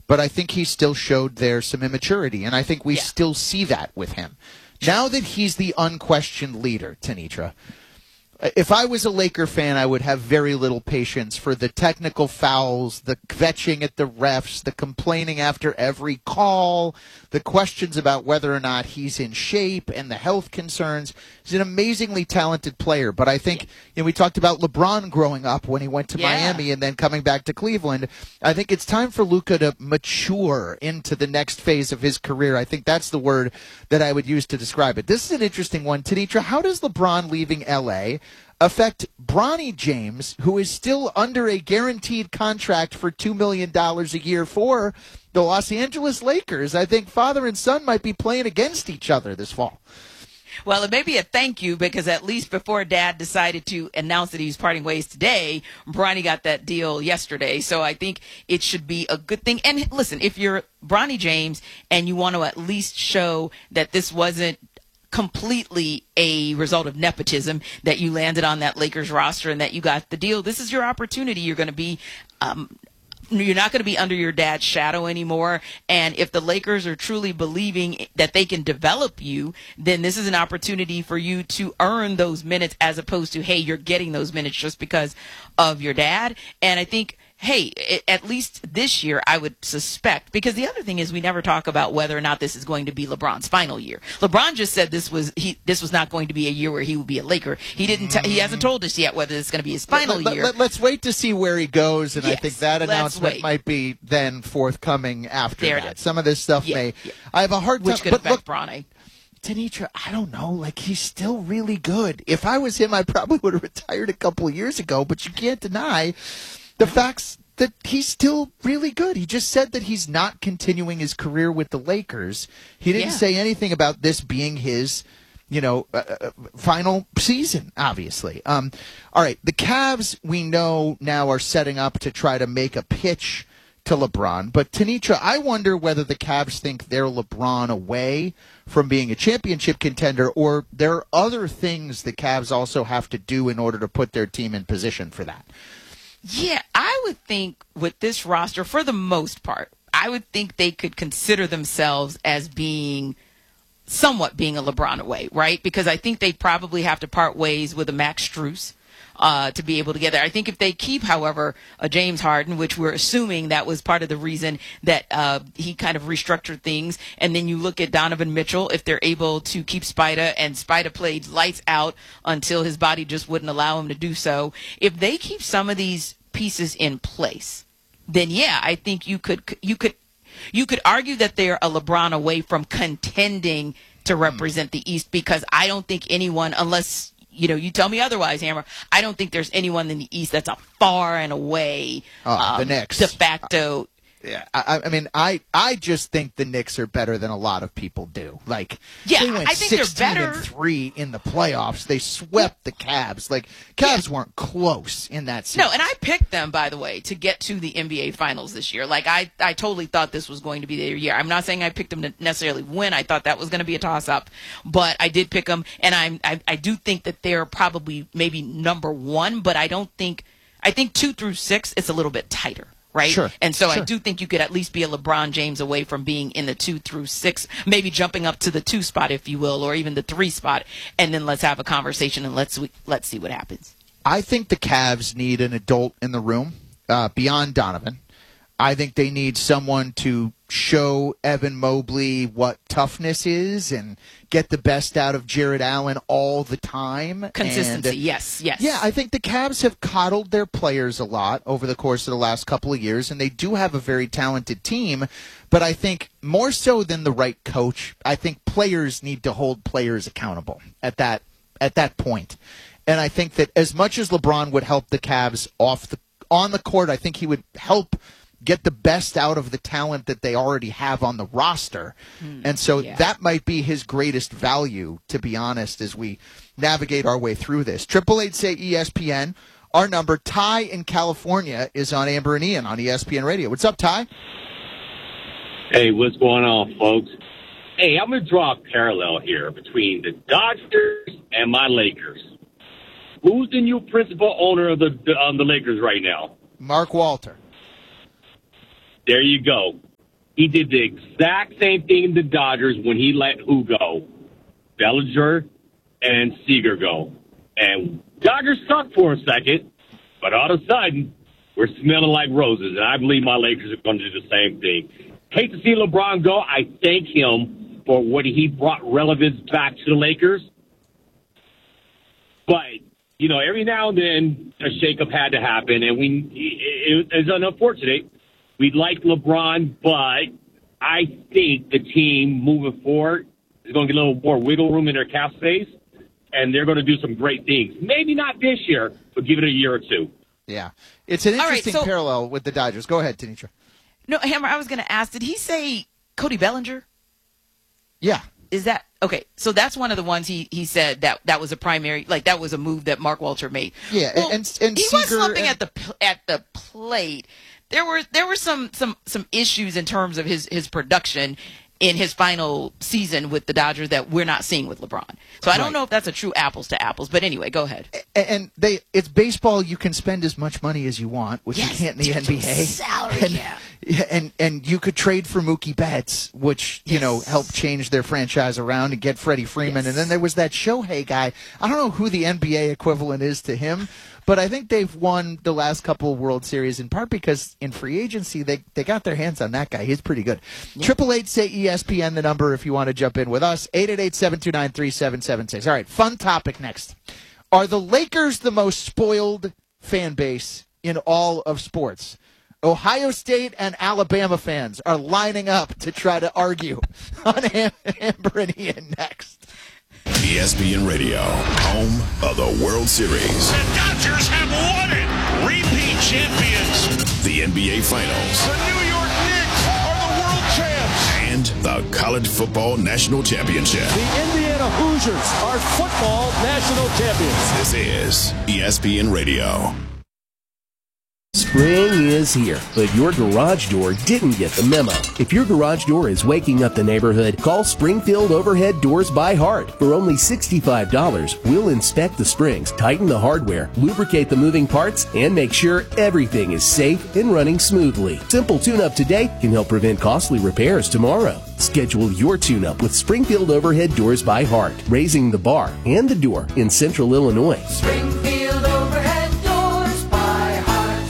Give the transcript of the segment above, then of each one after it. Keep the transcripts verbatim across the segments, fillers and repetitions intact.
but I think he still showed there some immaturity, and I think we yeah. still see that with him. Now that he's the unquestioned leader, Tanitra, if I was a Laker fan, I would have very little patience for the technical fouls, the kvetching at the refs, the complaining after every call, the questions about whether or not he's in shape, and the health concerns. He's an amazingly talented player, but I think, you know, we talked about LeBron growing up when he went to yeah. Miami and then coming back to Cleveland. I think it's time for Luka to mature into the next phase of his career. I think that's the word that I would use to describe it. This is an interesting one. Tanitra, how does LeBron leaving L A affect Bronny James, who is still under a guaranteed contract for two million dollars a year for the Los Angeles Lakers? I think father and son might be playing against each other this fall. Well, it may be a thank you, because at least before Dad decided to announce that he was parting ways today, Bronny got that deal yesterday. So I think it should be a good thing. And listen, if you're Bronny James and you want to at least show that this wasn't completely a result of nepotism, that you landed on that Lakers roster and that you got the deal, this is your opportunity. You're going to be um, you're not going to be under your dad's shadow anymore. And if the Lakers are truly believing that they can develop you, then this is an opportunity for you to earn those minutes, as opposed to, hey, you're getting those minutes just because of your dad. And I think, hey, at least this year, I would suspect, because the other thing is we never talk about whether or not this is going to be LeBron's final year. LeBron just said this was he this was not going to be a year where he would be a Laker. He didn't. T- he hasn't told us yet whether it's going to be his final let, year. Let, let's wait to see where he goes, and yes, I think that announcement might be then forthcoming after there that. Some of this stuff yeah, may. Yeah. I have a hard time. Which could but affect look, Bronny. Tanitra, I don't know. Like, he's still really good. If I was him, I probably would have retired a couple of years ago. But you can't deny the facts that he's still really good. He just said that he's not continuing his career with the Lakers. He didn't Yeah. say anything about this being his, you know, uh, uh, final season, obviously. Um, all right, the Cavs, we know now, are setting up to try to make a pitch to LeBron. But, Tanitra, I wonder whether the Cavs think they're LeBron away from being a championship contender, or there are other things the Cavs also have to do in order to put their team in position for that. Yeah, I would think with this roster, for the most part, I would think they could consider themselves as being somewhat being a LeBron away, right? Because I think they probably have to part ways with a Max Strus uh, to be able to get there. I think if they keep, however, a James Harden, which we're assuming that was part of the reason that uh, he kind of restructured things, and then you look at Donovan Mitchell, if they're able to keep Spida, and Spida played lights out until his body just wouldn't allow him to do so. If they keep some of these pieces in place, then yeah, I think you could you could you could argue that they're a LeBron away from contending to represent the East, because I don't think anyone, unless you know you tell me otherwise, Hammer, I don't think there's anyone in the East that's a far and away uh, um, the Knicks de facto. Yeah, I, I mean, I, I just think the Knicks are better than a lot of people do. Like, yeah, they went I think they're sixteen better. and three in the playoffs. They swept the Cavs. Like, Cavs yeah. weren't close in that series. No, and I picked them, by the way, to get to the N B A Finals this year. Like, I, I totally thought this was going to be their year. I'm not saying I picked them to necessarily win. I thought that was going to be a toss-up, but I did pick them, and I'm, I, I do think that they're probably maybe number one, but I don't think – I think two through six, it's a little bit tighter. Right? Sure. And so sure. I do think you could at least be a LeBron James away from being in the two through six, maybe jumping up to the two spot, if you will, or even the three spot. And then let's have a conversation and let's let's see what happens. I think the Cavs need an adult in the room uh, beyond Donovan. I think they need someone to show Evan Mobley what toughness is and get the best out of Jared Allen all the time. Consistency, and, yes, yes. Yeah, I think the Cavs have coddled their players a lot over the course of the last couple of years, and they do have a very talented team. But I think more so than the right coach, I think players need to hold players accountable at that at that point. And I think that as much as LeBron would help the Cavs off the on the court, I think he would help get the best out of the talent that they already have on the roster. Mm, and so yeah. that might be his greatest value, to be honest, as we navigate our way through this. Triple eight say E S P N. Our number, Ty in California, is on Amber and Ian on E S P N Radio. What's up, Ty? Hey, what's going on, folks? Hey, I'm going to draw a parallel here between the Dodgers and my Lakers. Who's the new principal owner of the, of the Lakers right now? Mark Walter. There you go. He did the exact same thing in the Dodgers when he let who go? Bellinger and Seager go. And Dodgers sucked for a second, but all of a sudden, we're smelling like roses, and I believe my Lakers are going to do the same thing. Hate to see LeBron go. I thank him for what he brought relevance back to the Lakers. But, you know, every now and then a shakeup had to happen, and we it, it's unfortunate. We like LeBron, but I think the team moving forward is going to get a little more wiggle room in their cap space, and they're going to do some great things. Maybe not this year, but give it a year or two. Yeah. It's an interesting right, so, parallel with the Dodgers. Go ahead, Tenitra. No, Hammer, I was going to ask, did he say Cody Bellinger? Yeah. Is that okay? So that's one of the ones he, he said that that was a primary, like that was a move that Mark Walter made. Yeah, well, and, and he Seager was slumping and, at the at the plate. There were there were some some some issues in terms of his his production in his final season with the Dodgers that we're not seeing with LeBron. So I don't right. know if that's a true apples to apples, but anyway, go ahead. And they, it's baseball. You can spend as much money as you want, which yes, you can't in the N B A. Salary and, cap. and and you could trade for Mookie Betts, which you yes. know helped change their franchise around and get Freddie Freeman. Yes. And then there was that Shohei guy. I don't know who the N B A equivalent is to him, but I think they've won the last couple of World Series in part because in free agency they they got their hands on that guy. He's pretty good. Triple eight say E S P N the number if you want to jump in with us. Eight eight eight seven two nine three seven seven six. All right, fun topic next. Are the Lakers the most spoiled fan base in all of sports? Ohio State and Alabama fans are lining up to try to argue on Am- Amber and Ian next. E S P N Radio, home of the World Series. The Dodgers have won it! Repeat champions! The N B A Finals. The New York Knicks are the world champs! And the College Football National Championship. The Indiana Hoosiers are football national champions. This is E S P N Radio. Spring is here, but your garage door didn't get the memo. If your garage door is waking up the neighborhood, call Springfield Overhead Doors by Heart. For only sixty-five dollars, we'll inspect the springs, tighten the hardware, lubricate the moving parts, and make sure everything is safe and running smoothly. Simple tune-up today can help prevent costly repairs tomorrow. Schedule your tune-up with Springfield Overhead Doors by Heart, raising the bar and the door in Central Illinois. Springfield Overhead Doors by Heart.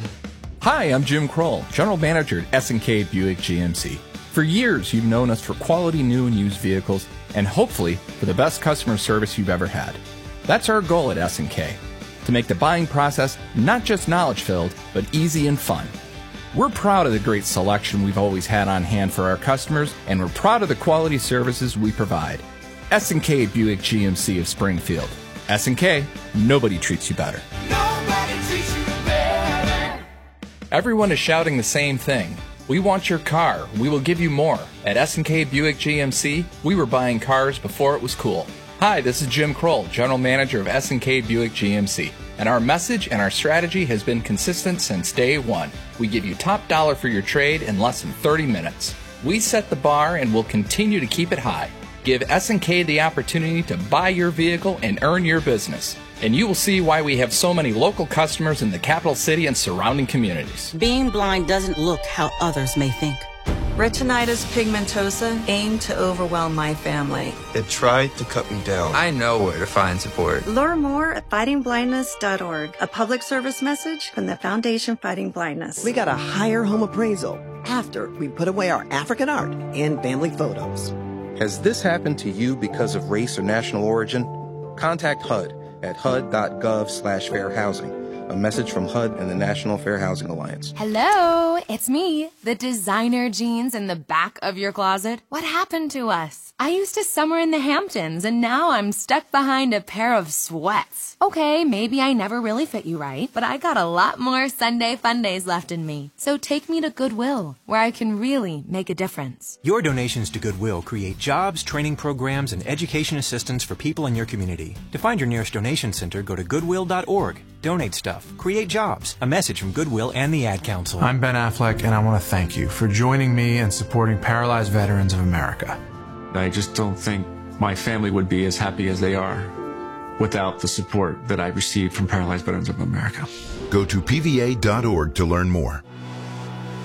Hi, I'm Jim Kroll, General Manager at S and K Buick G M C. For years, you've known us for quality new and used vehicles and hopefully for the best customer service you've ever had. That's our goal at S and K, to make the buying process not just knowledge-filled, but easy and fun. We're proud of the great selection we've always had on hand for our customers, and we're proud of the quality services we provide. S and K Buick G M C of Springfield. S and K, nobody treats you better. Nobody treats you better. Everyone is shouting the same thing. We want your car. We will give you more. At S and K Buick G M C, we were buying cars before it was cool. Hi, this is Jim Kroll, General Manager of S and K Buick G M C. And our message and our strategy has been consistent since day one. We give you top dollar for your trade in less than thirty minutes. We set the bar and will continue to keep it high. Give S and K the opportunity to buy your vehicle and earn your business. And you will see why we have so many local customers in the capital city and surrounding communities. Being blind doesn't look how others may think. Retinitis pigmentosa aimed to overwhelm my family. It tried to cut me down. I know where to find support. Learn more at fighting blindness dot org, a public service message from the Foundation Fighting Blindness. We got a higher home appraisal after we put away our African art and family photos. Has this happened to you because of race or national origin? Contact H U D at H U D dot gov slash fair housing. A message from H U D and the National Fair Housing Alliance. Hello, it's me, the designer jeans in the back of your closet. What happened to us? I used to summer in the Hamptons, and now I'm stuck behind a pair of sweats. Okay, maybe I never really fit you right, but I got a lot more Sunday fun days left in me. So take me to Goodwill, where I can really make a difference. Your donations to Goodwill create jobs, training programs, and education assistance for people in your community. To find your nearest donation center, go to goodwill dot org. Donate stuff. Create jobs. A message from Goodwill and the Ad Council. I'm Ben Affleck, and I want to thank you for joining me and supporting Paralyzed Veterans of America. I just don't think my family would be as happy as they are without the support that I received from Paralyzed Veterans of America. Go to P V A dot org to learn more.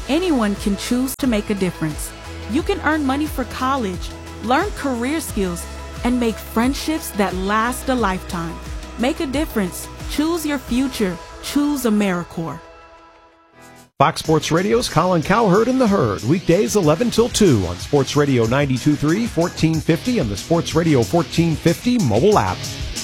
anyone can choose to make a difference. You can earn money for college, learn career skills, and make friendships that last a lifetime. Make a difference. Choose your future. Choose AmeriCorps. Fox Sports Radio's Colin Cowherd and the Herd, weekdays eleven till two on Sports Radio ninety-two point three, fourteen fifty, and the Sports Radio fourteen fifty mobile app.